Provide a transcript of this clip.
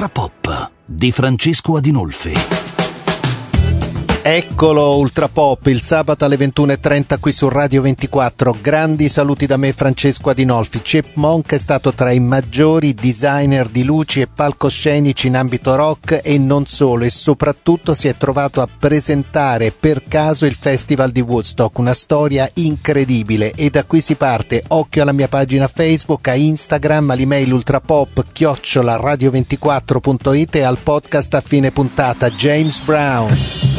Ultra Pop di Francesco Adinolfi. Eccolo Ultra Pop, il sabato alle 21:30 qui su Radio 24. Grandi saluti da me, Francesco Adinolfi. Chipmunk è stato tra i maggiori designer di luci e palcoscenici in ambito rock e non solo, e soprattutto si è trovato a presentare per caso il Festival di Woodstock, una storia incredibile. E da qui si parte. Occhio alla mia pagina Facebook, a Instagram, all'email ultrapop@radio24.it e al podcast a fine puntata. James Brown.